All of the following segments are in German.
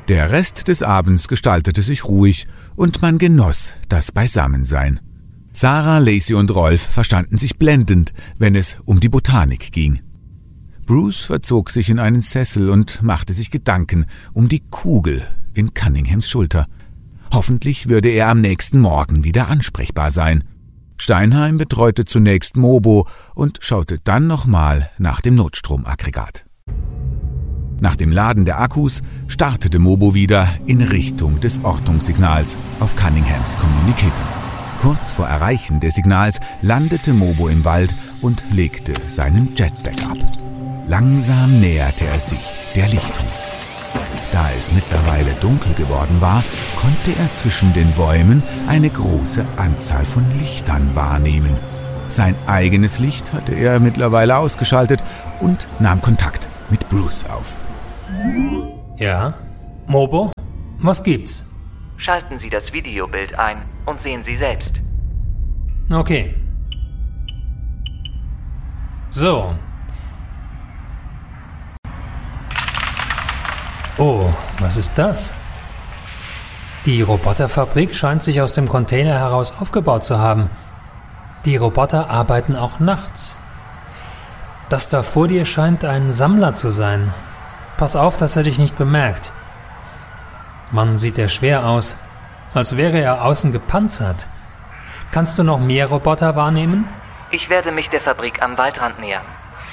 Der Rest des Abends gestaltete sich ruhig und man genoss das Beisammensein. Sarah, Lacey und Rolf verstanden sich blendend, wenn es um die Botanik ging. Bruce verzog sich in einen Sessel und machte sich Gedanken um die Kugel in Cunninghams Schulter. Hoffentlich würde er am nächsten Morgen wieder ansprechbar sein. Steinheim betreute zunächst Mobo und schaute dann nochmal nach dem Notstromaggregat. Nach dem Laden der Akkus startete Mobo wieder in Richtung des Ortungssignals auf Cunninghams Communicator. Kurz vor Erreichen des Signals landete Mobo im Wald und legte seinen Jetpack ab. Langsam näherte er sich der Lichtung. Da es mittlerweile dunkel geworden war, konnte er zwischen den Bäumen eine große Anzahl von Lichtern wahrnehmen. Sein eigenes Licht hatte er mittlerweile ausgeschaltet und nahm Kontakt mit Bruce auf. Ja? Mobo? Was gibt's? Schalten Sie das Videobild ein und sehen Sie selbst. Okay. So. Oh, was ist das? Die Roboterfabrik scheint sich aus dem Container heraus aufgebaut zu haben. Die Roboter arbeiten auch nachts. Das da vor dir scheint ein Sammler zu sein. Pass auf, dass er dich nicht bemerkt. Mann, sieht er schwer aus, als wäre er außen gepanzert. Kannst du noch mehr Roboter wahrnehmen? Ich werde mich der Fabrik am Waldrand nähern.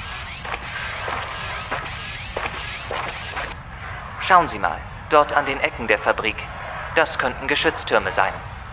Schauen Sie mal, dort an den Ecken der Fabrik. Das könnten Geschütztürme sein.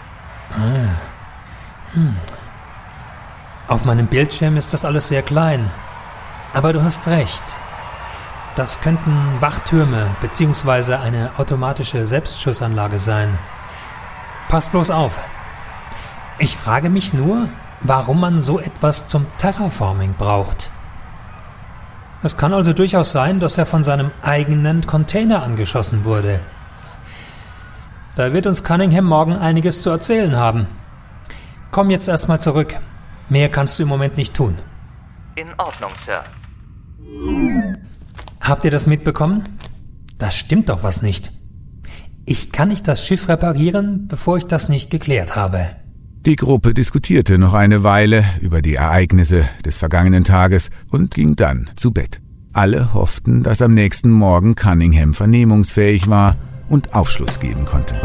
Auf meinem Bildschirm ist das alles sehr klein. Aber du hast recht. Das könnten Wachtürme bzw. eine automatische Selbstschussanlage sein. Pass bloß auf. Ich frage mich nur, warum man so etwas zum Terraforming braucht. Es kann also durchaus sein, dass er von seinem eigenen Container angeschossen wurde. Da wird uns Cunningham morgen einiges zu erzählen haben. Komm jetzt erstmal zurück. Mehr kannst du im Moment nicht tun. In Ordnung, Sir. Habt ihr das mitbekommen? Da stimmt doch was nicht. Ich kann nicht das Schiff reparieren, bevor ich das nicht geklärt habe. Die Gruppe diskutierte noch eine Weile über die Ereignisse des vergangenen Tages und ging dann zu Bett. Alle hofften, dass am nächsten Morgen Cunningham vernehmungsfähig war und Aufschluss geben konnte.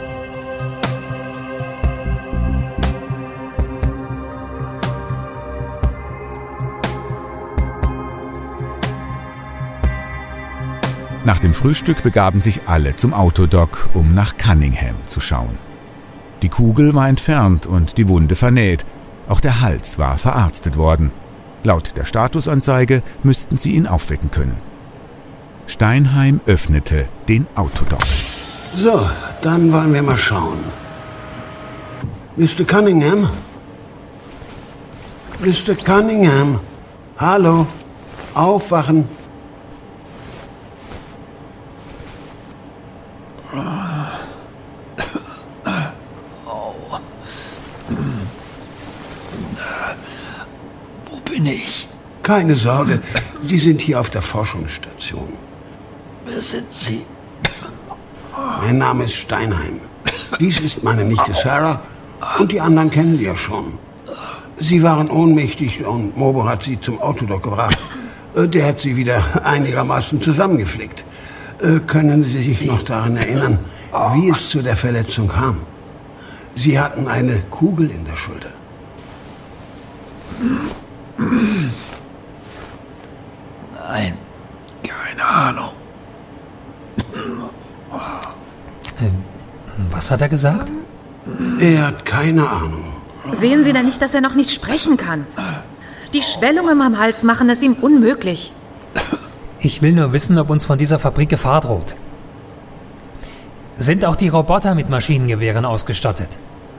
Nach dem Frühstück begaben sich alle zum Autodock, um nach Cunningham zu schauen. Die Kugel war entfernt und die Wunde vernäht. Auch der Hals war verarztet worden. Laut der Statusanzeige müssten sie ihn aufwecken können. Steinheim öffnete den Autodock. So, dann wollen wir mal schauen. Mr. Cunningham? Mr. Cunningham? Hallo? Aufwachen! Keine Sorge, Sie sind hier auf der Forschungsstation. Wer sind Sie? Mein Name ist Steinheim. Dies ist meine Nichte Sarah und die anderen kennen Sie ja schon. Sie waren ohnmächtig und Mobo hat sie zum Autodock gebracht. Der hat sie wieder einigermaßen zusammengeflickt. Können Sie sich noch daran erinnern, wie es zu der Verletzung kam? Sie hatten eine Kugel in der Schulter. Nein, keine Ahnung. Was hat er gesagt? Er hat keine Ahnung. Sehen Sie denn nicht, dass er noch nicht sprechen kann? Die Schwellungen am Hals machen es ihm unmöglich. Ich will nur wissen, ob uns von dieser Fabrik Gefahr droht. Sind auch die Roboter mit Maschinengewehren ausgestattet?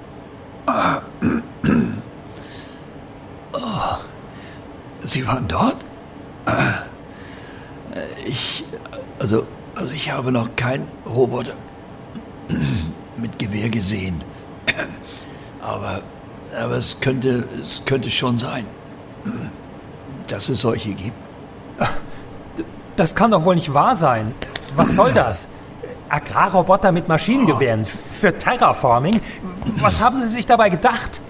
Sie waren dort? Ich habe noch keinen Roboter mit Gewehr gesehen. Aber es könnte schon sein, dass es solche gibt. Das kann doch wohl nicht wahr sein. Was soll das? Agrarroboter mit Maschinengewehren für Terraforming? Was haben Sie sich dabei gedacht?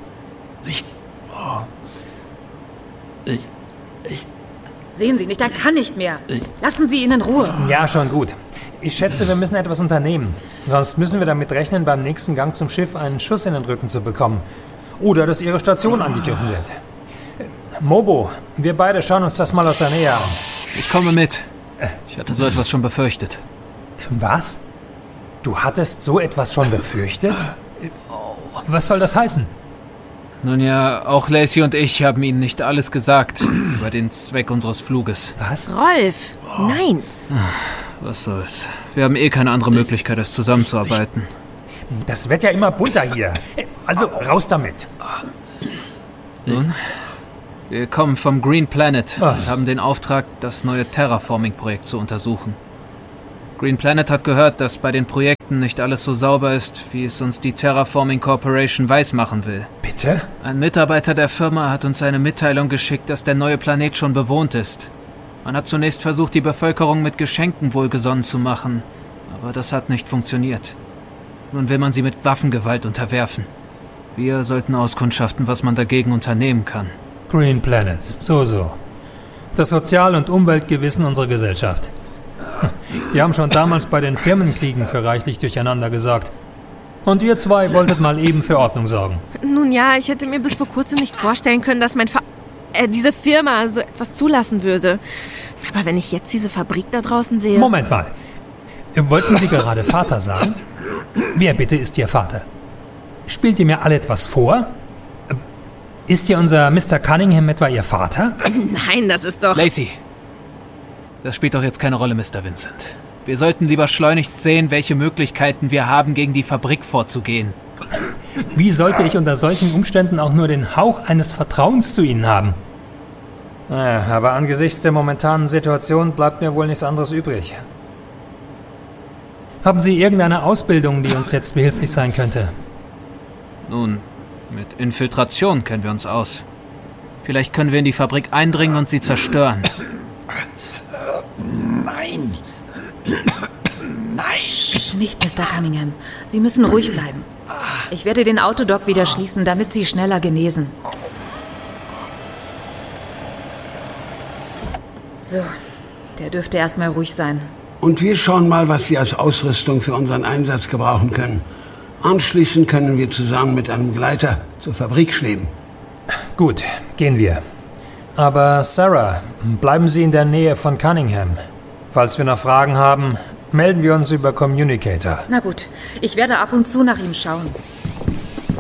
Sehen Sie nicht, er kann nicht mehr. Lassen Sie ihn in Ruhe. Ja, schon gut. Ich schätze, wir müssen etwas unternehmen. Sonst müssen wir damit rechnen, beim nächsten Gang zum Schiff einen Schuss in den Rücken zu bekommen. Oder dass Ihre Station angegriffen wird. Mobo, wir beide schauen uns das mal aus der Nähe an. Ich komme mit. Ich hatte so etwas schon befürchtet. Was? Du hattest so etwas schon befürchtet? Was soll das heißen? Nun ja, auch Lacey und ich haben Ihnen nicht alles gesagt über den Zweck unseres Fluges. Was? Rolf, nein. Was soll's. Wir haben keine andere Möglichkeit, als zusammenzuarbeiten. Das wird ja immer bunter hier. Also raus damit. Nun, wir kommen vom Green Planet und haben den Auftrag, das neue Terraforming-Projekt zu untersuchen. Green Planet hat gehört, dass bei den Projekten nicht alles so sauber ist, wie es uns die Terraforming Corporation weismachen will. Bitte? Ein Mitarbeiter der Firma hat uns eine Mitteilung geschickt, dass der neue Planet schon bewohnt ist. Man hat zunächst versucht, die Bevölkerung mit Geschenken wohlgesonnen zu machen, aber das hat nicht funktioniert. Nun will man sie mit Waffengewalt unterwerfen. Wir sollten auskundschaften, was man dagegen unternehmen kann. Green Planet, so. Das Sozial- und Umweltgewissen unserer Gesellschaft. Die haben schon damals bei den Firmenkriegen für reichlich Durcheinander gesorgt. Und ihr zwei wolltet mal eben für Ordnung sorgen. Nun ja, ich hätte mir bis vor kurzem nicht vorstellen können, dass diese Firma so etwas zulassen würde. Aber wenn ich jetzt diese Fabrik da draußen sehe... Moment mal. Wollten Sie gerade Vater sagen? Wer bitte ist Ihr Vater? Spielt ihr mir alle etwas vor? Ist hier unser Mr. Cunningham etwa Ihr Vater? Nein, das ist doch... Lacey, das spielt doch jetzt keine Rolle, Mr. Vincent. Wir sollten lieber schleunigst sehen, welche Möglichkeiten wir haben, gegen die Fabrik vorzugehen. Wie sollte ich unter solchen Umständen auch nur den Hauch eines Vertrauens zu Ihnen haben? Aber angesichts der momentanen Situation bleibt mir wohl nichts anderes übrig. Haben Sie irgendeine Ausbildung, die uns jetzt behilflich sein könnte? Nun, mit Infiltration kennen wir uns aus. Vielleicht können wir in die Fabrik eindringen und sie zerstören. Nein. Psst, nicht, Mr. Cunningham. Sie müssen ruhig bleiben. Ich werde den Autodock wieder schließen, damit Sie schneller genesen. So, der dürfte erstmal ruhig sein. Und wir schauen mal, was wir als Ausrüstung für unseren Einsatz gebrauchen können. Anschließend können wir zusammen mit einem Gleiter zur Fabrik schweben. Gut, gehen wir. Aber Sarah, bleiben Sie in der Nähe von Cunningham. Falls wir noch Fragen haben, melden wir uns über Communicator. Na gut, ich werde ab und zu nach ihm schauen.